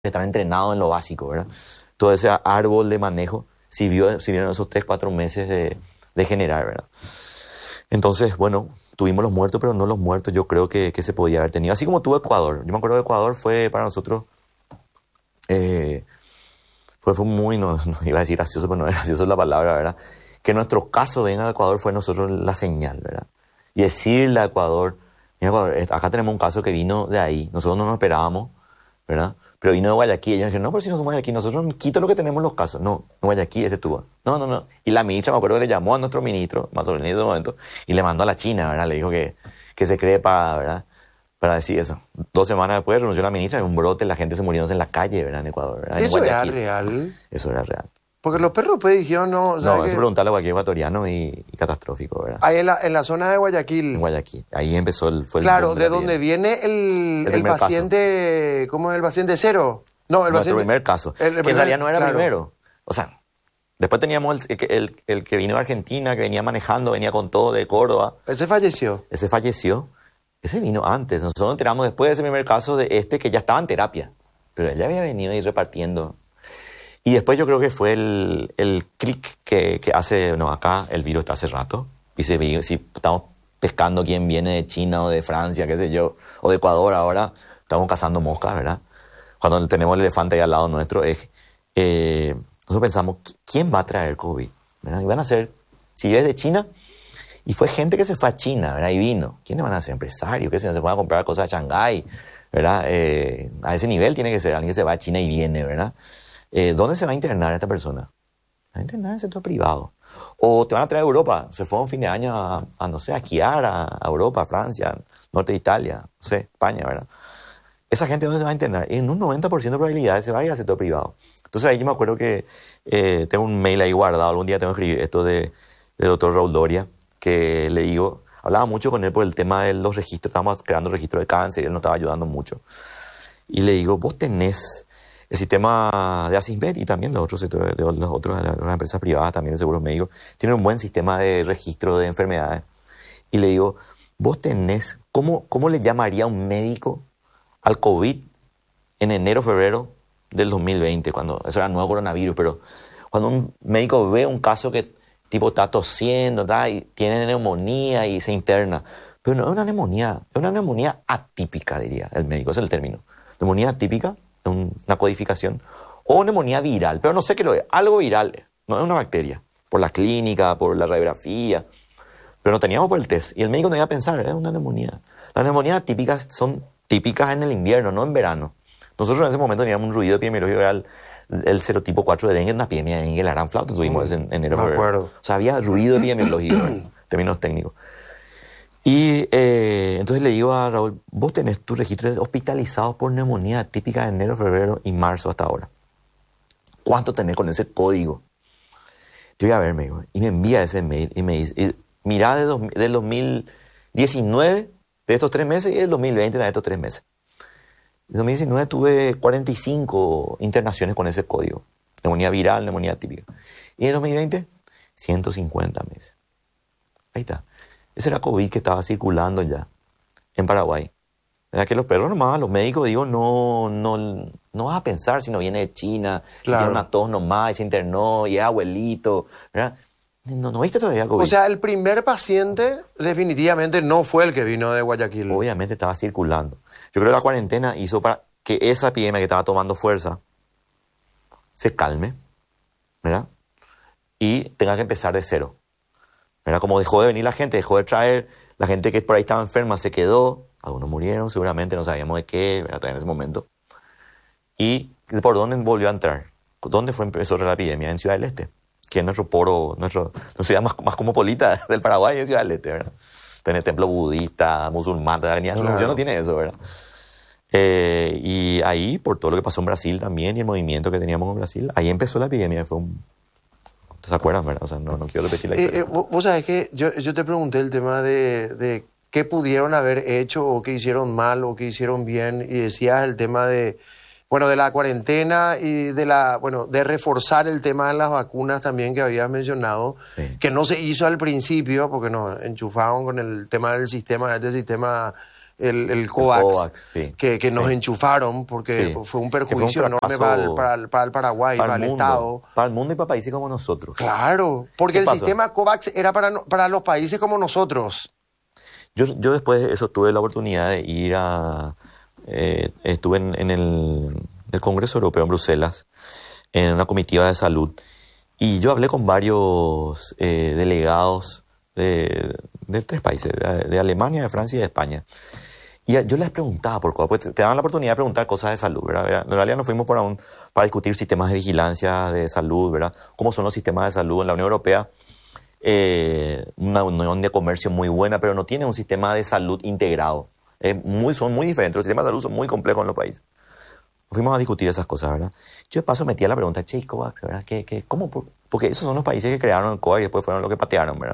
estar entrenados en lo básico, ¿verdad? Todo ese árbol de manejo sirvieron esos 3-4 meses de generar, ¿verdad? Entonces, bueno, tuvimos los muertos, pero no los muertos yo creo que se podía haber tenido. Así como tuvo Ecuador. Yo me acuerdo que Ecuador fue para nosotros, fue muy, no iba a decir gracioso, pero no es gracioso la palabra, ¿verdad? Que nuestro caso venga de Ecuador fue nosotros la señal, ¿verdad? Y decirle a Ecuador, mira Ecuador, acá tenemos un caso que vino de ahí, nosotros no nos esperábamos, ¿verdad? Pero vino de Guayaquil, y ellos dijeron, no, pero si no somos Guayaquil, nosotros en Quito lo que tenemos los casos, no, en Guayaquil ese tuvo. No. Y la ministra, me acuerdo que le llamó a nuestro ministro, más o menos en ese momento, y le mandó a la China, ¿verdad? Le dijo que se cree ¿verdad? Para decir eso. 2 semanas después renunció la ministra, en un brote, la gente se muriéndose en la calle, ¿verdad? En Ecuador, ¿verdad? ¿Eso era real? Eso era real. Porque los perros pues dijeron no... No, eso preguntarle a cualquier ecuatoriano y catastrófico, ¿verdad? Ahí en la zona de Guayaquil. En Guayaquil. Ahí empezó Claro, de donde viene el paciente... Caso. ¿Cómo es el paciente cero? No, el Nuestro paciente... primer caso. Que en realidad no era primero. O sea, después teníamos el que vino de Argentina, que venía manejando, venía con todo de Córdoba. Ese falleció. Ese vino antes. Nosotros nos enteramos después de ese primer caso de que ya estaba en terapia. Pero él ya había venido ahí repartiendo. Y después yo creo que fue el clic que hace, no, acá el virus está hace rato. Y si estamos pescando quién viene de China o de Francia, qué sé yo, o de Ecuador ahora, estamos cazando moscas, ¿verdad? Cuando tenemos el elefante ahí al lado nuestro, nosotros pensamos, ¿quién va a traer COVID? ¿Verdad? Y van a ser, si es de China, y fue gente que se fue a China, ¿verdad? Y vino. ¿Quiénes van a ser? Empresarios, que se van a comprar cosas de Shanghái, ¿verdad? A ese nivel tiene que ser alguien que se va a China y viene, ¿verdad? ¿Dónde se va a internar esta persona? Va a internar en el sector privado. O te van a traer a Europa. Se fue un fin de año a no sé, a esquiar a Europa, a Francia, norte de Italia, no sé, España, ¿verdad? Esa gente, ¿dónde se va a internar? En un 90% de probabilidades se va a ir al sector privado. Entonces ahí yo me acuerdo que tengo un mail ahí guardado. Algún día tengo que escribir esto del doctor Raúl Doria, que le digo, hablaba mucho con él por el tema de los registros. Estábamos creando registros de cáncer y él nos estaba ayudando mucho. Y le digo, vos tenés el sistema de Asismed y también los otros sectores, de las empresas privadas, también de seguros médicos, tienen un buen sistema de registro de enfermedades. Y le digo, vos tenés, ¿cómo le llamaría un médico al COVID en enero, febrero del 2020? Cuando eso era nuevo coronavirus, pero cuando un médico ve un caso que tipo está tosiendo, y tiene neumonía y se interna. Pero no es una neumonía atípica, diría el médico, ese es el término. Neumonía atípica, una codificación, o neumonía viral, pero no sé qué lo es, algo viral, no es una bacteria, por la clínica, por la radiografía, pero no teníamos por el test, y el médico no iba a pensar, es una neumonía. Las neumonías atípicas son típicas en el invierno, no en verano. Nosotros en ese momento teníamos un ruido epidemiológico, era el serotipo 4 de dengue, una epidemia de dengue, la gran flauta, tuvimos en enero, febrero. O sea, había ruido epidemiológico, en términos técnicos. Y entonces le digo a Raúl, vos tenés tu registro de hospitalizados por neumonía típica de enero, febrero y marzo hasta ahora. ¿Cuánto tenés con ese código? Te voy a ver, me dijo. Y me envía ese mail y me dice, mirá del 2019, de estos 3 meses, y del 2020, de estos 3 meses. En 2019 tuve 45 internaciones con ese código. Neumonía viral, neumonía típica. Y en 2020, 150 meses. Ahí está. Ese era COVID que estaba circulando ya en Paraguay. Era que los perros nomás, los médicos, digo, no vas a pensar si no viene de China, claro, si tiene una tos nomás y se internó y es abuelito, ¿verdad? No viste todavía COVID. O sea, el primer paciente definitivamente no fue el que vino de Guayaquil. Obviamente estaba circulando. Yo creo que la cuarentena hizo para que esa epidemia que estaba tomando fuerza se calme, ¿verdad? Y tenga que empezar de cero. ¿Verdad? Como dejó de venir la gente, dejó de traer, la gente que por ahí estaba enferma se quedó, algunos murieron, seguramente no sabíamos de qué, ¿verdad? En ese momento. ¿Y por dónde volvió a entrar? ¿Dónde empezó la epidemia? En Ciudad del Este, que es nuestra ciudad más cosmopolita del Paraguay, es Ciudad del Este, ¿verdad? Tiene templo budista, musulmán, la Avenida Asunción no tiene eso, ¿verdad? Y ahí, por todo lo que pasó en Brasil también y el movimiento que teníamos en Brasil, ahí empezó la epidemia, ¿se acuerdan, verdad? O sea, no quiero repetir la historia. Vos sabés que yo te pregunté el tema de qué pudieron haber hecho o qué hicieron mal o qué hicieron bien, y decías el tema de la cuarentena y de reforzar el tema de las vacunas también que habías mencionado, sí, que no se hizo al principio porque nos enchufaron con el tema del sistema, este sistema el COVAX, sí. que nos enchufaron porque Sí. fue un Que fue perjuicio un enorme fracaso para el Paraguay, para el Estado. Para el mundo y para países como nosotros. Claro, porque ¿Qué el pasó? sistema COVAX era para los países como nosotros. Yo después de eso tuve la oportunidad de ir estuve en el Congreso Europeo en Bruselas, en una comitiva de salud, y yo hablé con varios delegados de 3 países, de Alemania, de Francia y de España. Y yo les preguntaba por cosas, pues te daban la oportunidad de preguntar cosas de salud, ¿verdad? En realidad nos fuimos para discutir sistemas de vigilancia de salud, ¿verdad? Cómo son los sistemas de salud en la Unión Europea. Una unión de comercio muy buena, pero no tiene un sistema de salud integrado. Son muy diferentes, los sistemas de salud son muy complejos en los países. Fuimos a discutir esas cosas, ¿verdad? Yo de paso metía la pregunta, che, COVAX, ¿verdad? ¿Cómo? Porque esos son los países que crearon el COVAX y después fueron los que patearon, ¿verdad?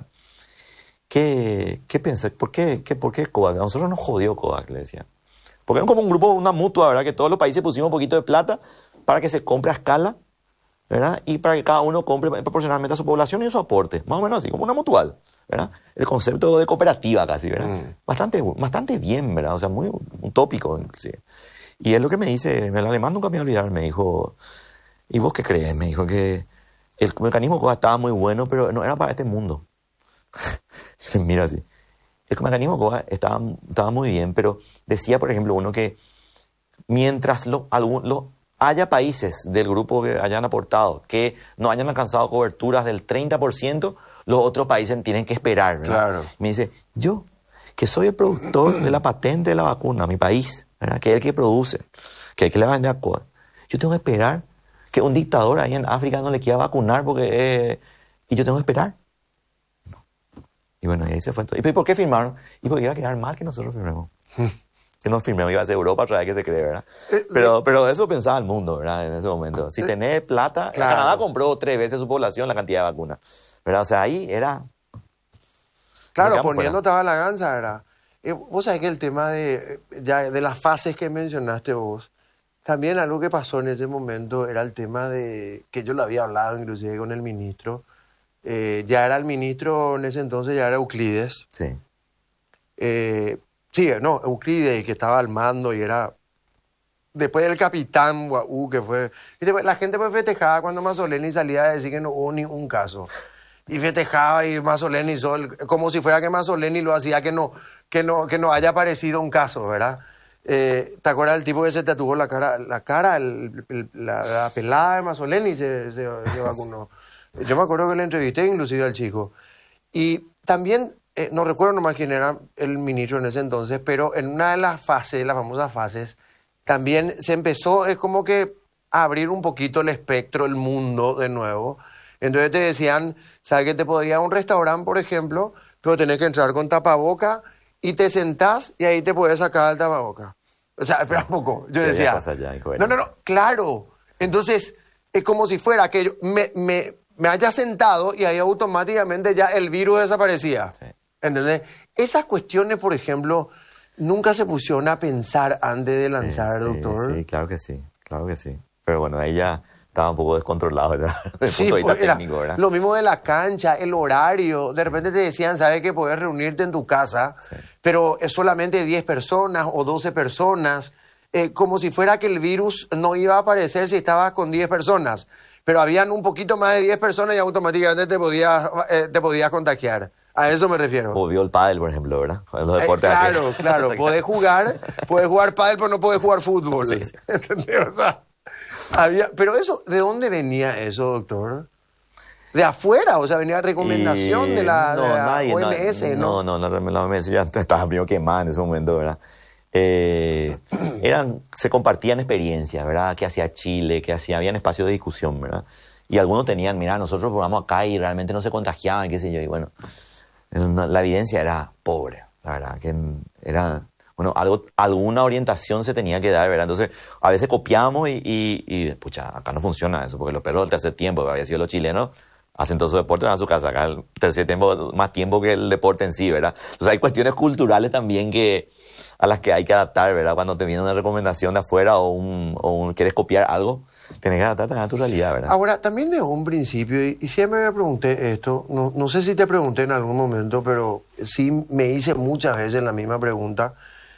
¿Qué pensé? ¿Por qué COVAX? A nosotros nos jodió COVAX, le decía. Porque es como un grupo, una mutua, ¿verdad? Que todos los países pusimos un poquito de plata para que se compre a escala, ¿verdad? Y para que cada uno compre proporcionalmente a su población y su aporte. Más o menos así, como una mutual, ¿verdad? El concepto de cooperativa casi, ¿verdad? Bastante bien, ¿verdad? O sea, muy utópico, inclusive. Y es lo que me dice, el alemán nunca me voy a olvidar, me dijo, ¿y vos qué crees? Me dijo que el mecanismo COVAX estaba muy bueno, pero no era para este mundo. Mira así. El mecanismo COVAX estaba muy bien, pero decía, por ejemplo, uno que mientras haya países del grupo que hayan aportado que no hayan alcanzado coberturas del 30%, los otros países tienen que esperar, ¿verdad? Claro. Me dice, yo, que soy el productor de la patente de la vacuna, mi país, ¿verdad? Que es el que produce, que es el que le va a vender a COVAX, yo tengo que esperar que un dictador ahí en África no le quiera vacunar y yo tengo que esperar. No. Y bueno, y ahí se fue todo. ¿Y por qué firmaron? Y porque iba a quedar mal que nosotros firmemos. Que no firmemos, iba a ser Europa otra vez que se cree, ¿verdad? Pero eso pensaba el mundo, ¿verdad? En ese momento. Si tenés plata, claro. Canadá compró 3 veces su población la cantidad de vacunas, ¿verdad? O sea, ahí era... Claro, poniendo tabalaganza, ¿verdad? Vos sabés que el tema de las fases que mencionaste vos, también algo que pasó en ese momento era el tema de, que yo lo había hablado inclusive con el ministro, ya era el ministro en ese entonces, ya era Euclides. Sí. Euclides, que estaba al mando y era... Después del capitán Guaú, que fue... La gente pues festejaba cuando Mazzoleni salía a decir que no hubo ningún caso. Y festejaba y Mazzoleni hizo como si fuera que Mazzoleni lo hacía que no haya aparecido un caso, ¿verdad? ¿Te acuerdas del tipo que se tatuó la pelada de Mazzoleni se vacunó? Yo me acuerdo que le entrevisté inclusive al chico. Y también, no recuerdo nomás quién era el ministro en ese entonces, pero en una de las fases, las famosas fases, también se empezó, es como que a abrir un poquito el espectro, el mundo de nuevo. Entonces te decían, ¿sabes que te podías ir a un restaurante, por ejemplo, pero tenés que entrar con tapaboca y te sentás y ahí te puedes sacar el tapaboca? O sea, espera un poco. Yo decía, no, claro. Entonces, es como si fuera que yo me haya sentado y ahí automáticamente ya el virus desaparecía. Sí. ¿Entendés? Esas cuestiones, por ejemplo, nunca se pusieron a pensar antes de lanzar, doctor. Sí, claro que sí. Pero bueno, ahí ya estaba un poco descontrolado ya, desde el punto de vista técnico, ¿verdad? Lo mismo de la cancha, el horario. De repente te decían, ¿sabes que podés reunirte en tu casa? Sí. Pero es solamente 10 personas o 12 personas. Como si fuera que el virus no iba a aparecer si estabas con 10 personas. Pero habían un poquito más de 10 personas y automáticamente te podías contagiar. A eso me refiero. Volvió el pádel, por ejemplo, ¿verdad? Los deportes claro. Podés jugar pádel, pero no podés jugar fútbol. Sí. ¿Entendés? O sea, pero eso, ¿de dónde venía eso, doctor? ¿De afuera? O sea, venía recomendación de la OMS, ¿no? No, la OMS ya estaba medio quemada en ese momento, ¿verdad? Se compartían experiencias, ¿verdad? Que hacía Chile, habían espacios de discusión, ¿verdad? Y algunos tenían, mira, nosotros probamos acá y realmente no se contagiaban, qué sé yo, y bueno, la evidencia era pobre, la verdad, que era... Bueno, alguna orientación se tenía que dar, ¿verdad? Entonces, a veces copiamos y pucha, acá no funciona eso, porque los perros del tercer tiempo, que había sido los chilenos, hacen todo su deporte, van a su casa. Acá el tercer tiempo, más tiempo que el deporte en sí, ¿verdad? Entonces, hay cuestiones culturales también a las que hay que adaptar, ¿verdad? Cuando te viene una recomendación de afuera o quieres copiar algo, tienes que adaptarte a tu realidad, ¿verdad? Ahora, también de un principio, y siempre me pregunté esto, no sé si te pregunté en algún momento, pero sí me hice muchas veces la misma pregunta.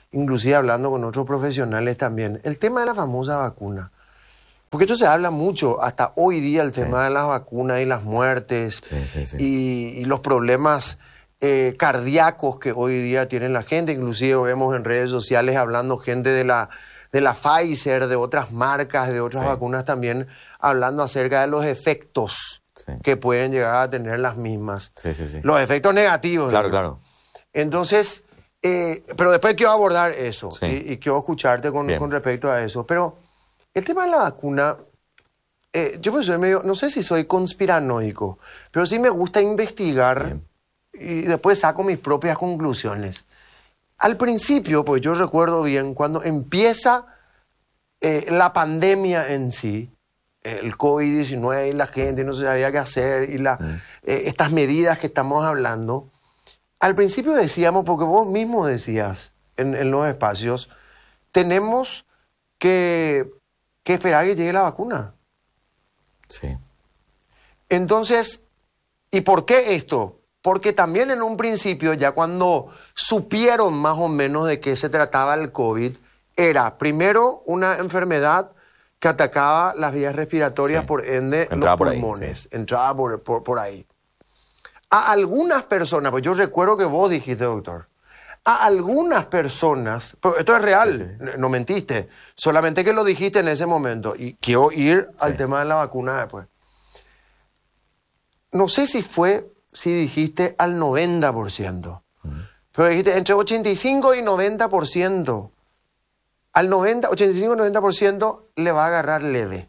inclusive hablando con otros profesionales también, el tema de la famosa vacuna. Porque esto se habla mucho, hasta hoy día, el tema de las vacunas y las muertes y los problemas cardíacos que hoy día tienen la gente. Inclusive vemos en redes sociales hablando gente de la Pfizer, de otras marcas, de otras vacunas también, hablando acerca de los efectos que pueden llegar a tener las mismas. Los efectos negativos. Claro, claro. Entonces, pero después quiero abordar eso y quiero escucharte con respecto a eso. Pero el tema de la vacuna, yo pues soy medio, no sé si soy conspiranoico, pero sí me gusta investigar y después saco mis propias conclusiones. Al principio, pues yo recuerdo bien, cuando empieza la pandemia en sí, el COVID-19 y la gente no sabía qué hacer y estas medidas que estamos hablando, al principio decíamos, porque vos mismo decías en los espacios, tenemos que esperar que llegue la vacuna. Sí. Entonces, ¿y por qué esto? Porque también en un principio, ya cuando supieron más o menos de qué se trataba el COVID, era primero una enfermedad que atacaba las vías respiratorias, por ende entraba los pulmones. Entraba por ahí. A algunas personas, pues yo recuerdo que vos dijiste, doctor, a algunas personas, pero esto es real, no mentiste, solamente que lo dijiste en ese momento, y quiero ir al tema de la vacuna después. No sé si dijiste al 90%, pero dijiste entre 85 y 90%. Al 85 y 90% le va a agarrar leve.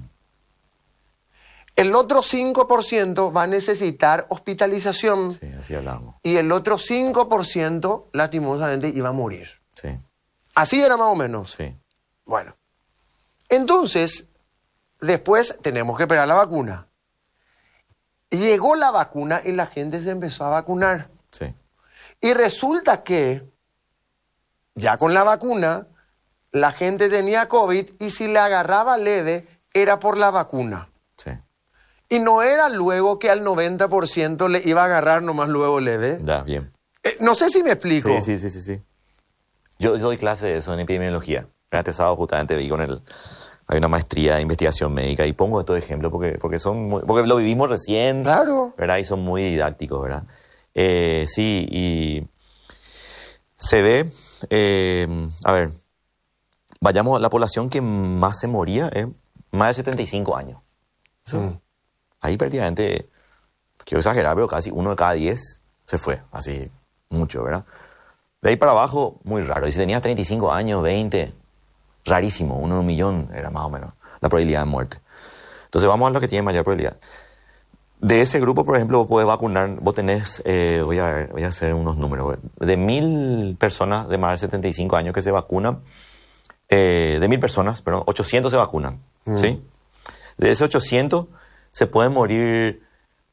El otro 5% va a necesitar hospitalización. Sí, así hablamos. Y el otro 5%, lastimosamente, iba a morir. Sí. Así era más o menos. Sí. Bueno. Entonces, después tenemos que esperar la vacuna. Llegó la vacuna y la gente se empezó a vacunar. Sí. Y resulta que, ya con la vacuna, la gente tenía COVID y si le agarraba leve, era por la vacuna. Sí. Y no era luego que al 90% le iba a agarrar nomás luego leve. Ya, bien. No sé si me explico. Sí. Yo doy clase de eso en epidemiología. Este sábado justamente vi hay una maestría de investigación médica y pongo estos ejemplos porque lo vivimos recién. Claro. ¿Verdad? Y son muy didácticos, ¿verdad? Sí, y se ve, a ver, vayamos a la población que más se moría, más de 75 años. Ahí prácticamente, quiero exagerar, pero casi 1 de cada 10 se fue, así mucho, ¿verdad? De ahí para abajo, muy raro. Y si tenías 35 años, 20, rarísimo, 1 en 1 millón era más o menos la probabilidad de muerte. Entonces vamos a lo que tiene mayor probabilidad. De ese grupo, por ejemplo, vos podés vacunar, vos tenés, voy a hacer unos números, de 1.000 personas de más de 75 años que se vacunan, de 1.000 personas, perdón, 800 se vacunan, ¿sí? De esos 800 se pueden morir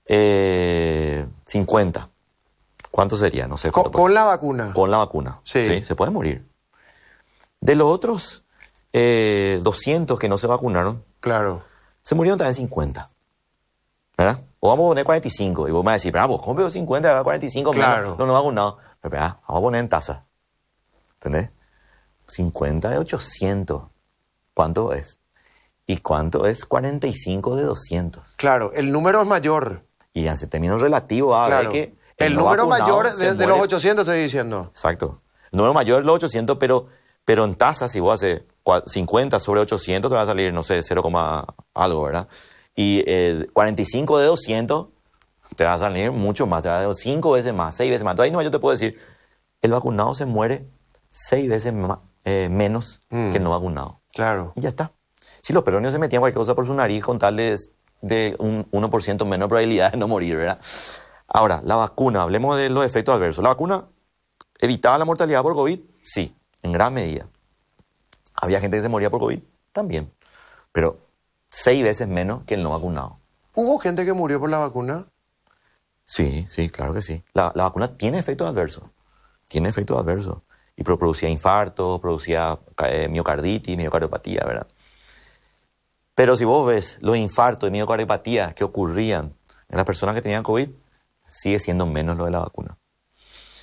50. ¿Cuánto sería? No sé. Con la vacuna. Con la vacuna. Sí. Se puede morir. De los otros 200 que no se vacunaron, claro, se murieron también 50. ¿Verdad? O vamos a poner 45. Y vos me vas a decir, pero vos, ¿cómo veo 50? 45 claro. Menos. No vacunados. Pero vamos a poner en tasa. ¿Entendés? 50 de 800. ¿Cuánto es? ¿Y cuánto es 45 de 200? Claro, el número es mayor. Y en términos relativos, a ver que... El número mayor de los 800 estoy diciendo. Exacto. El número mayor es los 800, pero en tasa, si vos haces 50 sobre 800, te va a salir, no sé, 0, algo, ¿verdad? Y 45 de 200 te va a salir mucho más, te va a salir 5 veces más, 6 veces más. Entonces ahí no, yo te puedo decir, el vacunado se muere 6 veces menos que el no vacunado. Claro. Y ya está. Si los peroneos se metían cualquier cosa por su nariz con tal de un 1% menos probabilidad de no morir, ¿verdad? Ahora, la vacuna, hablemos de los efectos adversos. ¿La vacuna evitaba la mortalidad por COVID? Sí, en gran medida. ¿Había gente que se moría por COVID? También. Pero 6 veces menos que el no vacunado. ¿Hubo gente que murió por la vacuna? Sí, claro que sí. La vacuna tiene efectos adversos. Tiene efectos adversos. Y producía infarto, producía miocarditis, miocardiopatía, ¿verdad? Pero si vos ves los infartos y miocardiopatía que ocurrían en las personas que tenían COVID, sigue siendo menos lo de la vacuna.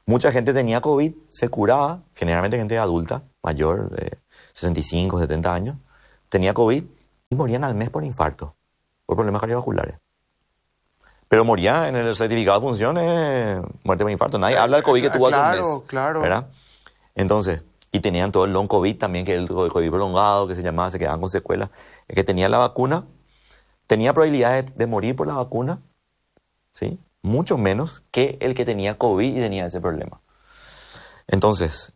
Mucha gente tenía COVID, se curaba, generalmente gente adulta, mayor, de 65, 70 años, tenía COVID y morían al mes por infarto, por problemas cardiovasculares. Pero moría en el certificado de funciones, muerte por infarto. Nadie habla del COVID que tuvo hace un mes. Claro. ¿Verdad? Entonces, y tenían todo el long COVID también, que es el COVID prolongado, que se llamaba, se quedaban con secuelas. El que tenía la vacuna, tenía probabilidad de morir por la vacuna, ¿sí? Mucho menos que el que tenía COVID y tenía ese problema. Entonces,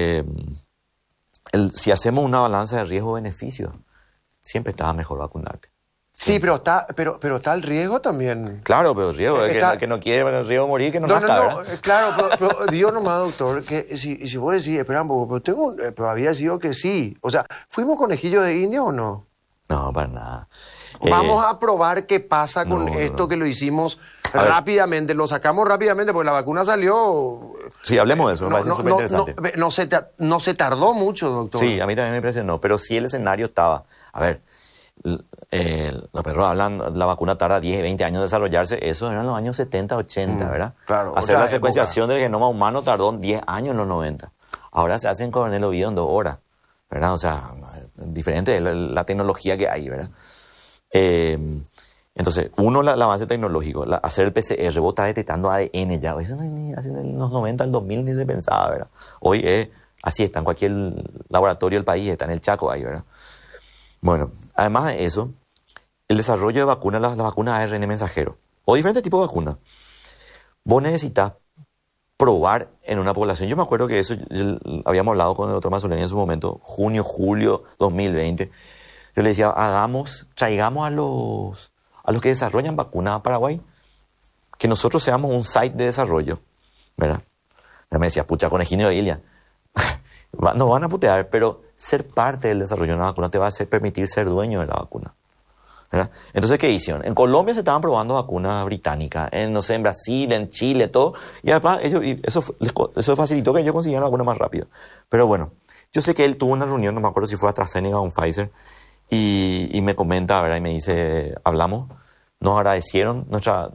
si hacemos una balanza de riesgo-beneficio, siempre estaba mejor vacunarte. Sí, pero está el riesgo también. Claro, pero el riesgo, el que no quiere el riesgo de morir, que no nazca, ¿verdad? Claro, pero digo nomás, doctor, que si vos decís, espera un poco, pero había sido que sí. O sea, ¿fuimos conejillos de India o no? No, para nada. Vamos a probar qué pasa con esto que lo hicimos rápidamente, lo sacamos rápidamente porque la vacuna salió. Sí, hablemos de eso, me parece súper interesante. No se tardó mucho, doctor. Sí, a mí también me impresionó, pero sí el escenario estaba. A ver, los perros hablan, la vacuna tarda 10, 20 años en desarrollarse, eso eran los años 70, 80, ¿verdad? Claro. Hacer la secuenciación del genoma humano tardó 10 años en los 90. Ahora se hace en coronel Oviedo en 2 horas, ¿verdad? O sea, diferente es la tecnología que hay, ¿verdad? Entonces, el avance tecnológico, hacer el PCR, vos estás detectando ADN ya, eso en los 90, el 2000 ni se pensaba, ¿verdad? Hoy así está en cualquier laboratorio del país, está en el Chaco ahí, ¿verdad? Bueno, además de eso, el desarrollo de vacunas, las vacunas ARN mensajero, o diferentes tipos de vacunas, vos necesitas probar en una población. Yo me acuerdo que eso habíamos hablado con el doctor Mazzoleni en su momento, junio, julio 2020. Yo le decía, traigamos a los que desarrollan vacunas a Paraguay, que nosotros seamos un site de desarrollo, ¿verdad? Ya me decía, pucha, conejillo de Ilia. Nos van a putear, pero ser parte del desarrollo de una vacuna te va a permitir ser dueño de la vacuna, ¿verdad? Entonces, ¿qué hicieron? En Colombia se estaban probando vacunas británicas, en Brasil, en Chile, todo, y además eso facilitó que ellos consiguieran la vacuna más rápido. Pero bueno, yo sé que él tuvo una reunión, no me acuerdo si fue AstraZeneca o un Pfizer, y me comenta, ¿verdad? Y me dice, hablamos, nos agradecieron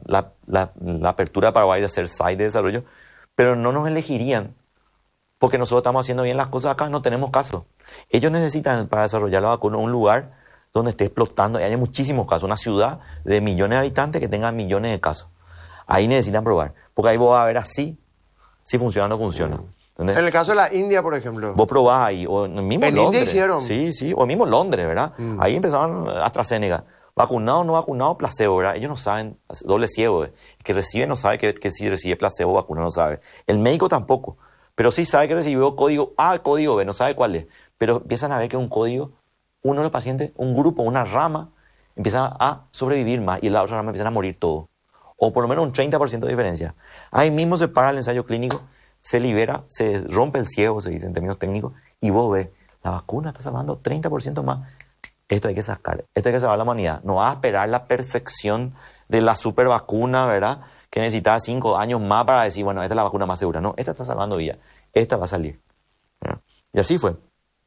la apertura de Paraguay de hacer site de desarrollo, pero no nos elegirían porque nosotros estamos haciendo bien las cosas acá, no tenemos caso. Ellos necesitan para desarrollar la vacuna un lugar donde esté explotando, y hay muchísimos casos, una ciudad de millones de habitantes que tenga millones de casos. Ahí necesitan probar, porque ahí vos vas a ver si funciona o no funciona. ¿Entendés? En el caso de la India, por ejemplo. Vos probás ahí, o en el mismo en Londres. India hicieron. Sí, o en mismo Londres, ¿verdad? Ahí empezaron AstraZeneca. Vacunado o no vacunado, placebo, ¿verdad? Ellos no saben, doble ciego. El que recibe no sabe que si recibe placebo o vacuna, no sabe. El médico tampoco. Pero sí sabe que recibió código A, código B, no sabe cuál es. Pero empiezan a ver que un código, uno de los pacientes, un grupo, una rama, empieza a sobrevivir más y la otra rama empiezan a morir todo. O por lo menos un 30% de diferencia. Ahí mismo se para el ensayo clínico, se libera, se rompe el ciego, se dice en términos técnicos, y vos ves, la vacuna está salvando 30% más. Esto hay que sacar, esto hay que salvar a la humanidad. No vas a esperar la perfección de la super vacuna, ¿verdad? Que necesitaba 5 años más para decir, bueno, esta es la vacuna más segura. No, esta está salvando vidas, esta va a salir, ¿verdad? Y así fue.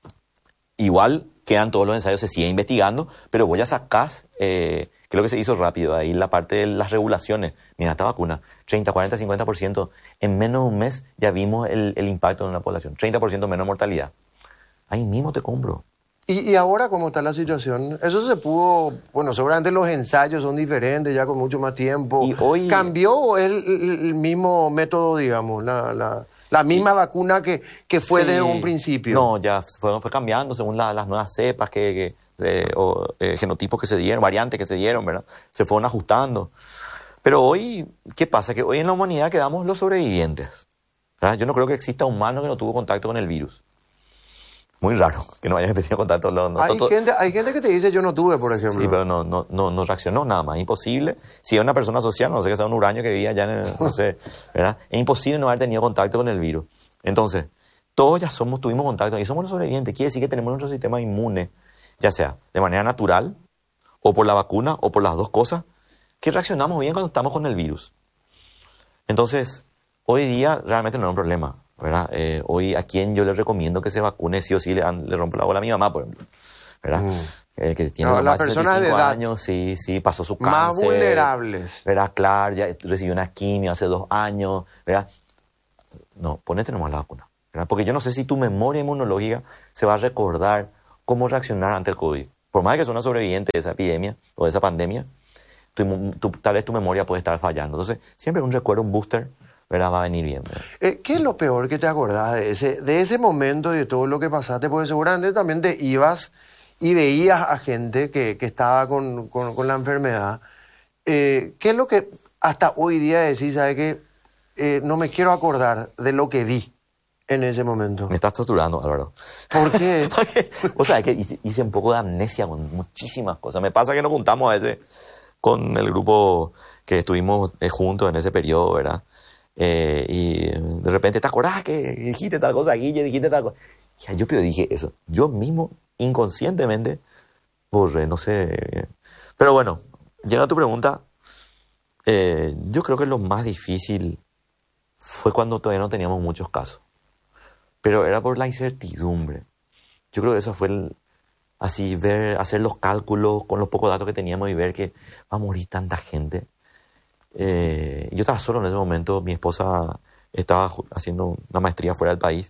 Igual quedan todos los ensayos, se sigue investigando, pero vos ya sacás, creo que se hizo rápido ahí la parte de las regulaciones. Mira, esta vacuna, 30, 40, 50%, en menos de un mes ya vimos el impacto en la población, 30% menos mortalidad. Ahí mismo te compro. ¿Y ahora cómo está la situación? Eso se pudo, bueno, seguramente los ensayos son diferentes, ya con mucho más tiempo. Y hoy, ¿cambió el mismo método, digamos, la misma vacuna que fue sí, desde un principio? No, ya fue cambiando según las nuevas cepas o genotipos que se dieron, variantes que se dieron, ¿verdad? Se fueron ajustando. Pero hoy, ¿qué pasa? Que hoy en la humanidad quedamos los sobrevivientes, ¿verdad? Yo no creo que exista un humano que no tuvo contacto con el virus. Muy raro que no hayan tenido contacto. Hay gente que te dice yo no tuve, por ejemplo. Sí, pero no reaccionó nada más. Imposible. Si es una persona social, no sé que sea un huraño que vivía allá no sé, ¿verdad? Es imposible no haber tenido contacto con el virus. Entonces, todos ya tuvimos contacto y somos los sobrevivientes. Quiere decir que tenemos nuestro sistema inmune, ya sea de manera natural, o por la vacuna, o por las dos cosas, que reaccionamos bien cuando estamos con el virus. Entonces, hoy día realmente no es un problema, ¿verdad? Hoy a quien yo le recomiendo que se vacune, sí o sí le rompo la bola a mi mamá, por ejemplo, ¿verdad? Que tiene más de 65 años, sí, pasó su cáncer. Más vulnerables. ¿Verdad? Claro, ya recibió una quimio hace 2 años, ¿verdad? no, ponete nomás la vacuna, ¿verdad? Porque yo no sé si tu memoria inmunológica se va a recordar cómo reaccionar ante el COVID. Por más que seas una sobreviviente de esa epidemia o de esa pandemia, tal vez tu memoria puede estar fallando. Entonces, siempre un recuerdo, un booster, ¿verdad? Va a venir bien, ¿verdad? ¿Qué es lo peor que te acordás de ese momento y de todo lo que pasaste? Porque seguramente también te ibas y veías a gente que estaba con la enfermedad. ¿Qué es lo que hasta hoy día decís, sabes que no me quiero acordar de lo que vi en ese momento? Me estás torturando, Álvaro. ¿Por qué? O sea, es que hice un poco de amnesia con muchísimas cosas. Me pasa que nos juntamos a veces con el grupo que estuvimos juntos en ese periodo, ¿verdad? Y de repente, ¿te acordás que dijiste tal cosa, Guille? Dijiste tal cosa. Ya, yo dije eso. Yo mismo, inconscientemente, borré, no sé. Pero bueno, llegando a tu pregunta, yo creo que lo más difícil fue cuando todavía no teníamos muchos casos. Pero era por la incertidumbre. Yo creo que eso fue así, hacer los cálculos con los pocos datos que teníamos y ver que va a morir tanta gente. Yo estaba solo en ese momento, mi esposa estaba haciendo una maestría fuera del país.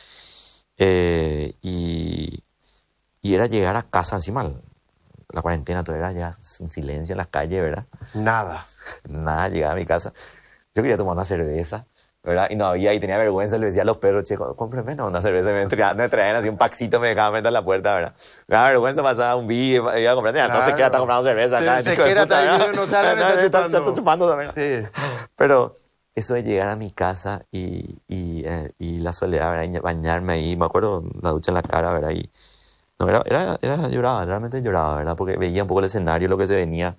Y era llegar a casa encima. La cuarentena todo era ya sin silencio en las calles, ¿verdad? Nada, llegaba a mi casa. Yo quería tomar una cerveza, ¿verdad? Y no había, y tenía vergüenza, le decía a los perros, che, cómprame una cerveza. Me traían así un paxito, me dejaban meter en la puerta, ¿verdad? Me daba vergüenza pasar un bill, iba a comprar, claro. No sé qué era, está comprando cerveza. Está chupando también. Sí. Pero eso de llegar a mi casa y la soledad, ¿verdad? Bañarme ahí, me acuerdo, la ducha en la cara, ¿verdad? Y no, lloraba, realmente lloraba, ¿verdad? Porque veía un poco el escenario, lo que se venía.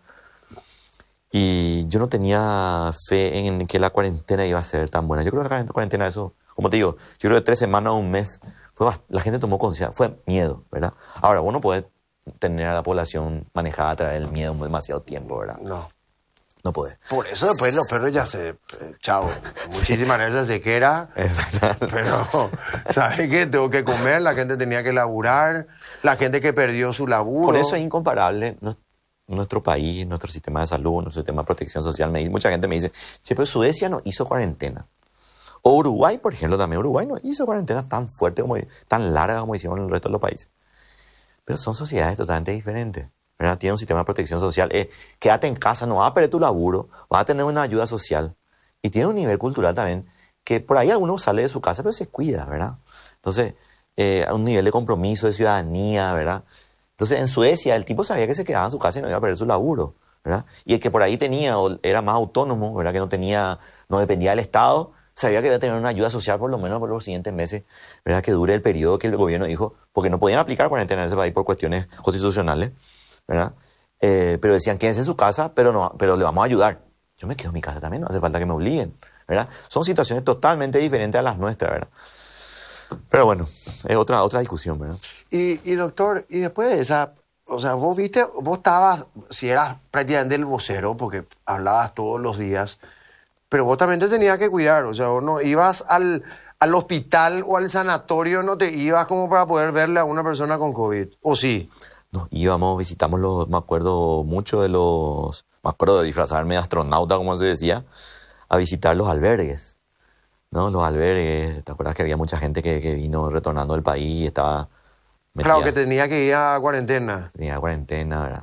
Y yo no tenía fe en que la cuarentena iba a ser tan buena. Yo creo que la cuarentena, eso, como te digo, yo creo que 3 semanas o un mes, la gente tomó conciencia, fue miedo, ¿verdad? Ahora, vos no podés tener a la población manejada a través del miedo demasiado tiempo, ¿verdad? No podés. Por eso después los perros ya chao, muchísimas veces se queda. Exacto. Pero, ¿sabes qué? Tengo que comer, la gente tenía que laburar, la gente que perdió su laburo. Por eso es incomparable nuestro país, nuestro sistema de salud, nuestro sistema de protección social. Mucha gente me dice, che, pero Suecia no hizo cuarentena. O Uruguay, por ejemplo, también. Uruguay no hizo cuarentena tan fuerte, tan larga como hicieron el resto de los países. Pero son sociedades totalmente diferentes, ¿verdad? Tiene un sistema de protección social. Quédate en casa, no vas a perder tu laburo, vas a tener una ayuda social. Y tiene un nivel cultural también, que por ahí alguno sale de su casa, pero se cuida, ¿verdad? Entonces, un nivel de compromiso, de ciudadanía, ¿verdad? Entonces, en Suecia, el tipo sabía que se quedaba en su casa y no iba a perder su laburo, ¿verdad? Y el que por ahí tenía, o era más autónomo, ¿verdad? Que no dependía del Estado, sabía que iba a tener una ayuda social por lo menos por los siguientes meses, ¿verdad? Que dure el periodo que el gobierno dijo, porque no podían aplicar cuarentena en ese país por cuestiones constitucionales, ¿verdad? Pero decían, quédense en su casa, pero le vamos a ayudar. Yo me quedo en mi casa también, no hace falta que me obliguen, ¿verdad? Son situaciones totalmente diferentes a las nuestras, ¿verdad? Pero bueno, es otra discusión, ¿verdad? Y doctor, y después de esa, o sea, vos estabas, si eras prácticamente el vocero, porque hablabas todos los días, pero vos también te tenías que cuidar, o sea, vos no ibas al hospital o al sanatorio, no te ibas como para poder verle a una persona con COVID, ¿o sí? Nos íbamos, visitamos me acuerdo de disfrazarme de astronauta, como se decía, a visitar los albergues, ¿no? Los albergues, ¿te acuerdas que había mucha gente que vino retornando del país y estaba metida? Claro, que tenía que ir a cuarentena. Tenía cuarentena, ¿verdad?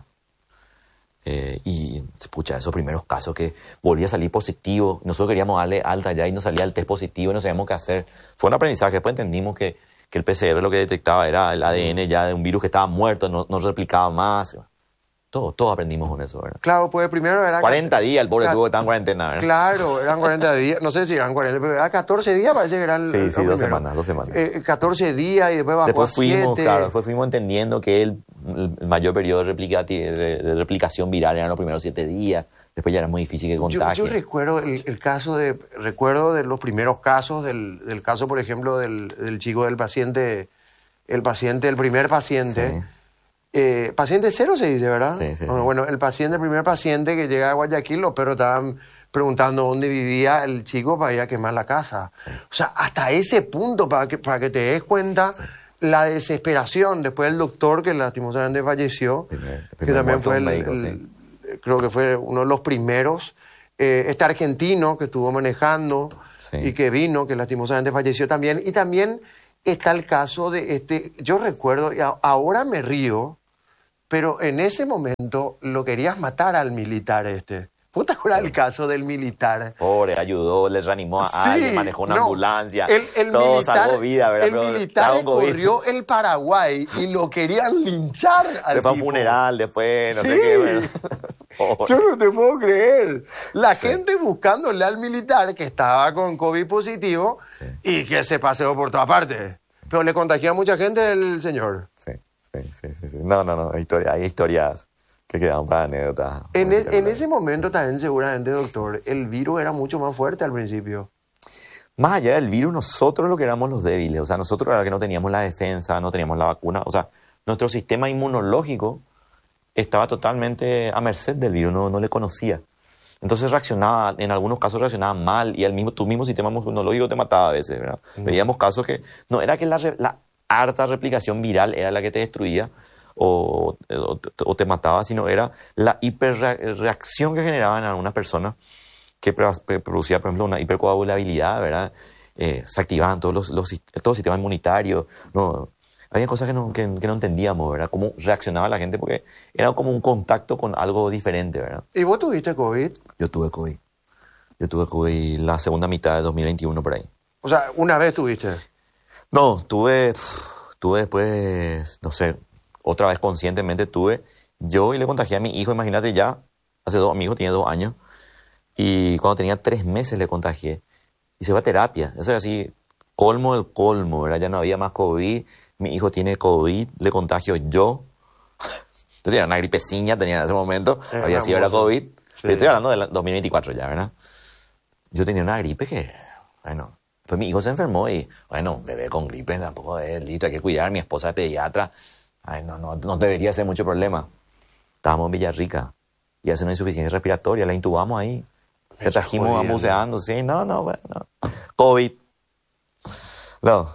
Y, pucha, esos primeros casos que volvía a salir positivo, nosotros queríamos darle alta ya y nos salía el test positivo y no sabíamos qué hacer. Fue un aprendizaje, después entendimos que el PCR lo que detectaba era el ADN ya de un virus que estaba muerto, no replicaba más. Todos aprendimos con eso, ¿verdad? Claro, pues primero era... 40 días el pobre tuvo que estar en cuarentena, ¿verdad? Claro, eran 40 días, no sé si eran 40, pero era 14 días, parece que eran... Sí, 2 semanas. 14 días y después bajó a 7. Después fuimos entendiendo que el mayor periodo de replicación viral eran los primeros 7 días, después ya era muy difícil que contagie. Yo recuerdo recuerdo de los primeros casos, del caso, por ejemplo, del chico del paciente, el primer paciente... Sí. Paciente cero se dice, ¿verdad? Sí. Bueno, el primer paciente que llega a Guayaquil, los perros estaban preguntando dónde vivía el chico para ir a quemar la casa. Sí. O sea, hasta ese punto, para que te des cuenta, la desesperación después del doctor que lastimosamente falleció, que también fue creo que fue uno de los primeros. este argentino que estuvo manejando Sí. y que vino, que lastimosamente falleció también. Y también está el caso de yo recuerdo, y ahora me río, pero en ese momento lo querías matar al militar este. ¿Vos te acuerdas del caso del militar? Pobre, ayudó, le reanimó a Sí, alguien, manejó una no, ambulancia, el todo militar, salvó vida, ¿verdad? el Pero militar estaba con COVID. corrió el Paraguay y lo querían linchar al Se fue a un tipo. funeral después, no Sí. sé qué. Bueno. Pobre. Yo no te puedo creer. La gente buscándole al militar que estaba con COVID positivo Sí. y que se paseó por todas partes. Pero le contagió a mucha gente el señor. Sí. No, hay historias que quedan para anécdotas. En ese momento también seguramente, doctor, el virus era mucho más fuerte al principio. Más allá del virus, nosotros lo que éramos los débiles. O sea, nosotros era que no teníamos la defensa, no teníamos la vacuna. O sea, nuestro sistema inmunológico estaba totalmente a merced del virus, no le conocía. Entonces reaccionaba, en algunos casos reaccionaba mal y tu mismo sistema inmunológico te mataba a veces, ¿verdad? Veíamos casos que no era que la harta replicación viral era la que te destruía o te mataba, sino era la hiperreacción que generaban en algunas personas que producía, por ejemplo, una hipercoagulabilidad, ¿verdad? Se activaban todo el sistema inmunitario. No, había cosas que no entendíamos, ¿verdad? Cómo reaccionaba la gente, porque era como un contacto con algo diferente, ¿verdad? ¿Y vos tuviste COVID? Yo tuve COVID la segunda mitad de 2021 por ahí. O sea, una vez tuviste. No, tuve después, no sé, otra vez conscientemente tuve. Yo y le contagié a mi hijo, imagínate ya, mi hijo tiene 2 años, y cuando tenía 3 meses le contagié. Y se fue a terapia. Eso era así, colmo del colmo, ¿verdad? Ya no había más COVID. Mi hijo tiene COVID, le contagio yo. Entonces era una gripeciña, tenía en ese momento. Había sido era COVID. Sí. Pero estoy hablando del 2024 ya, ¿verdad? Yo tenía una gripe que, bueno, pues mi hijo se enfermó y, bueno, bebé con gripe tampoco es listo, hay que cuidar. Mi esposa es pediatra. Ay, no debería ser mucho problema. Estábamos en Villarrica y hace una insuficiencia respiratoria, la intubamos ahí. Le trajimos ambuceando, sí, bueno. COVID. No,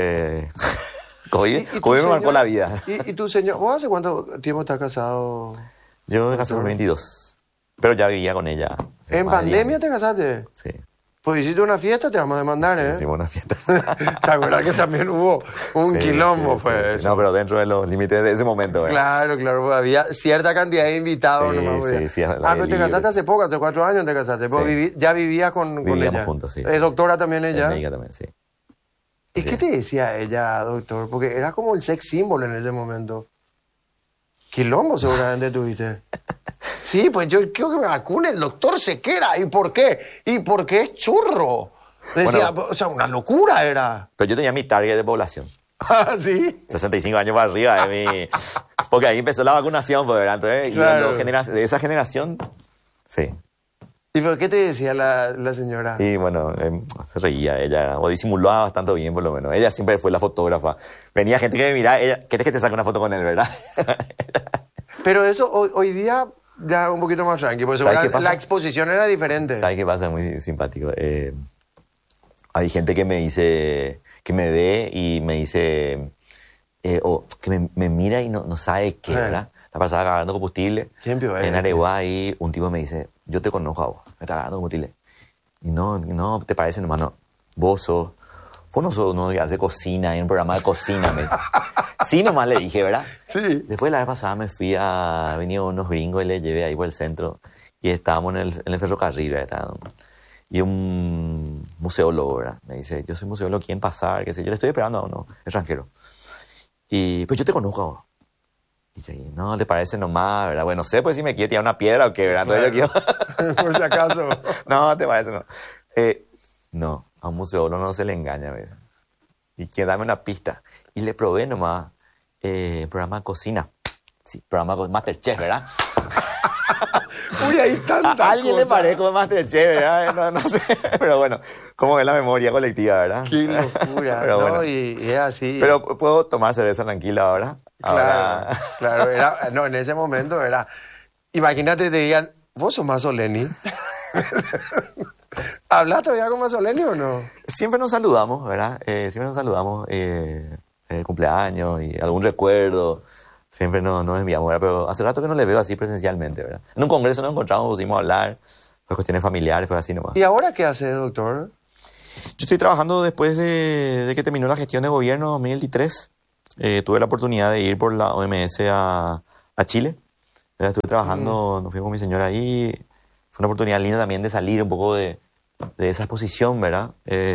COVID, COVID me marcó la vida. ¿Y tu señor? ¿Vos hace cuánto tiempo estás casado? Yo me casé en 22, pero ya vivía con ella. ¿En pandemia te casaste? Sí. Pues hiciste una fiesta, te vamos a demandar, ¿eh? Hicimos una fiesta. ¿Te acuerdas que también hubo un quilombo? Fue eso. No, pero dentro de los límites de ese momento, ¿verdad? Claro, había cierta cantidad de invitados. Sí, pero te casaste hace poco, hace 4 años te casaste. ¿Vos ya vivías con ella? Vivíamos juntos, sí. ¿Es doctora también ella? Es médica también, sí. ¿Y qué te decía ella, doctor? Porque era como el sex symbol en ese momento. Quilombo seguramente tuviste. Sí, pues yo quiero que me vacune el doctor Sequera. ¿Y por qué? ¿Y por qué es churro? Decía, Bueno, o sea, una locura era. Pero yo tenía mi target de población. ¿Ah, sí? 65 años para arriba. Porque ahí empezó la vacunación, pues, ¿verdad? Entonces, Claro. de esa generación, sí. ¿Y por qué te decía la señora? Y bueno, se reía ella, o disimulaba bastante bien, por lo menos. Ella siempre fue la fotógrafa. Venía gente que me miraba, ella, ¿querés que te saque una foto con él, verdad? Pero eso hoy día ya un poquito más tranqui, porque ¿Sabes qué pasa? la exposición era diferente. ¿Sabes qué pasa? Muy simpático. Hay gente que me dice, que me ve y me dice, o que me mira y no sabe qué, ¿verdad? La pasaba cargando combustible. ¿Quién vio En Areguá ahí un tipo me dice, yo te conozco a vos, me está cargando combustible. Y no te parece, hermano, vos no sos uno que hace cocina, en un programa de cocina. Me dice. Sí, nomás le dije, ¿verdad? Sí. Después la vez pasada venían unos gringos y les llevé ahí por el centro y estábamos en el ferrocarril, ¿verdad? Y un museólogo, ¿verdad? Me dice, yo soy museólogo, ¿quién pasar? ¿Qué sé yo? Le estoy esperando a uno extranjero. Y pues yo te conozco a vos. Y yo, no, ¿te parece nomás, verdad? Bueno, no sé, pues si me quiere tirar una piedra o qué, ¿verdad? Entonces yo quiero... Por si acaso. No, ¿te parece no? No, a un museólogo no se le engaña a veces. Y quiere darme una pista. Y le probé nomás programa de cocina. Sí, programa de Masterchef, ¿verdad? Uy, hay tanta A alguien le parezco de Masterchef, ¿verdad? No sé, pero bueno, como es la memoria colectiva, ¿verdad? Qué locura, pero ¿no? bueno. Y es así. Pero ¿puedo tomar cerveza tranquila ahora? Claro, no, en ese momento era... Imagínate, te digan, ¿vos sos Mazzoleni? ¿Hablas todavía con Mazzoleni o no? Siempre nos saludamos, ¿verdad? Siempre nos saludamos, cumpleaños y algún recuerdo. Siempre nos enviamos, ¿verdad? Pero hace rato que no le veo así presencialmente, ¿verdad? En un congreso nos encontramos, pusimos a hablar. Las cuestiones familiares, pues así nomás. ¿Y ahora qué hace, doctor? Yo estoy trabajando después de que terminó la gestión de gobierno 2023. Tuve la oportunidad de ir por la OMS a Chile. Estuve trabajando, nos fui con mi señora ahí. Fue una oportunidad linda también de salir un poco de esa exposición, ¿verdad?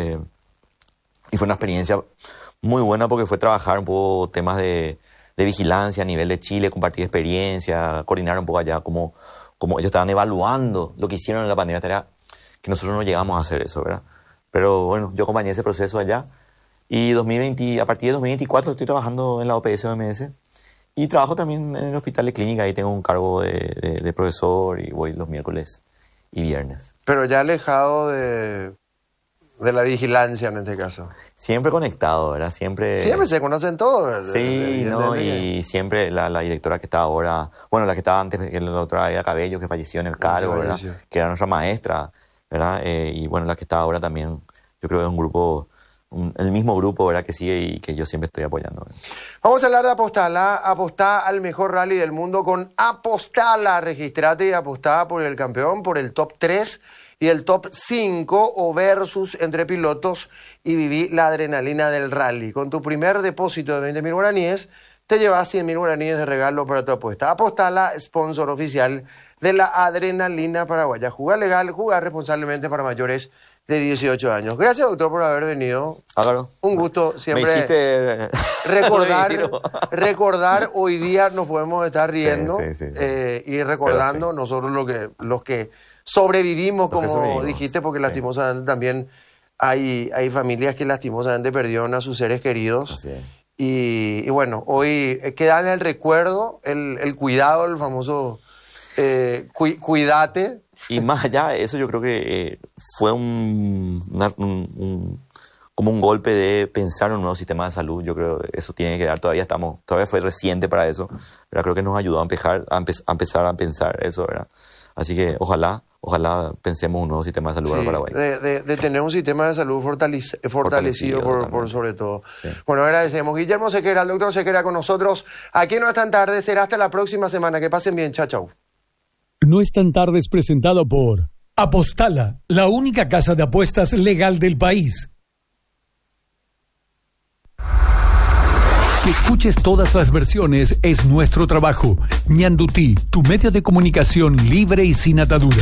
Y fue una experiencia muy buena porque fue trabajar un poco temas de vigilancia a nivel de Chile, compartir experiencia, coordinar un poco allá como ellos estaban evaluando lo que hicieron en la pandemia. Tarea que nosotros no llegamos a hacer eso, ¿verdad? Pero bueno, yo acompañé ese proceso allá. Y a partir de 2024 estoy trabajando en la OPS OMS. Y trabajo también en el hospital de clínica. Ahí tengo un cargo de profesor y voy los miércoles y viernes. Pero ya alejado de la vigilancia en este caso. Siempre conectado, ¿verdad? Siempre se conocen todos. Sí, ¿no? Y siempre la directora que está ahora, bueno, la que estaba antes, que la doctora Eda Cabello, que falleció en el cargo, ¿verdad? Que era nuestra maestra, ¿verdad? Y bueno, la que está ahora también, yo creo que es un grupo, el mismo grupo, ¿verdad? Que sigue y que yo siempre estoy apoyando, ¿verdad? Vamos a hablar de Apostala. Apostá al mejor rally del mundo con Apostala. Registrate y apostá por el campeón, por el top 3 y el top 5 o versus entre pilotos y viví la adrenalina del rally. Con tu primer depósito de 20.000 guaraníes, te llevas 100.000 guaraníes de regalo para tu apuesta. Apostala, sponsor oficial de la adrenalina paraguaya. Jugar legal, jugar responsablemente para mayores de 18 años. Gracias, doctor, por haber venido. Claro. Un gusto siempre. Me hiciste recordar hoy día nos podemos estar riendo sí. y recordando nosotros los que sobrevivimos, como dijiste, porque lastimosamente también hay familias que lastimosamente perdieron a sus seres queridos. Así es. Y bueno, hoy queda en el recuerdo el cuidado, el famoso cuídate. Y más allá de eso, yo creo que fue como un golpe de pensar en un nuevo sistema de salud. Yo creo que eso tiene que dar, todavía fue reciente para eso, pero creo que nos ayudó a empezar a pensar eso, ¿verdad? Así que ojalá pensemos un nuevo sistema de salud para Paraguay. De tener un sistema de salud fortalecido por sobre todo. Sí. Bueno, agradecemos. Guillermo Sequera, el doctor Sequera con nosotros. Aquí No Es Tan Tarde, será hasta la próxima semana. Que pasen bien, chau. No Es Tan Tarde es presentado por Apostala, la única casa de apuestas legal del país. Que escuches todas las versiones es nuestro trabajo. Ñandutí, tu medio de comunicación libre y sin ataduras.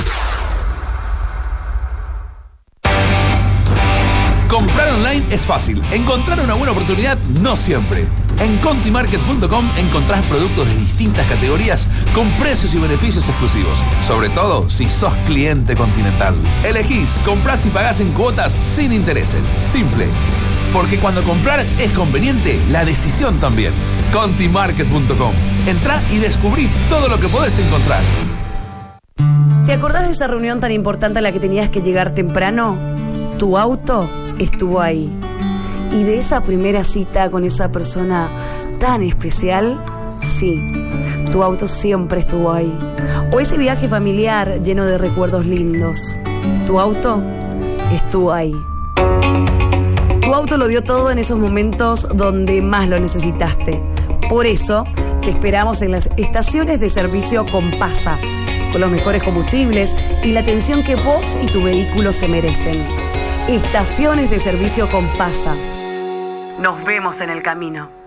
Comprar online es fácil. Encontrar una buena oportunidad no siempre. En contimarket.com encontrás productos de distintas categorías con precios y beneficios exclusivos. Sobre todo si sos cliente Continental. Elegís, comprás y pagás en cuotas sin intereses. Simple. Porque cuando comprar es conveniente, la decisión también. Contimarket.com. Entrá y descubrí todo lo que podés encontrar. ¿Te acordás de esa reunión tan importante a la que tenías que llegar temprano? Tu auto estuvo ahí. Y de esa primera cita con esa persona tan especial, sí, tu auto siempre estuvo ahí. O ese viaje familiar lleno de recuerdos lindos. Tu auto estuvo ahí. Tu auto lo dio todo en esos momentos donde más lo necesitaste. Por eso, te esperamos en las estaciones de servicio Compasa, con los mejores combustibles y la atención que vos y tu vehículo se merecen. Estaciones de servicio Compasa. Nos vemos en el camino.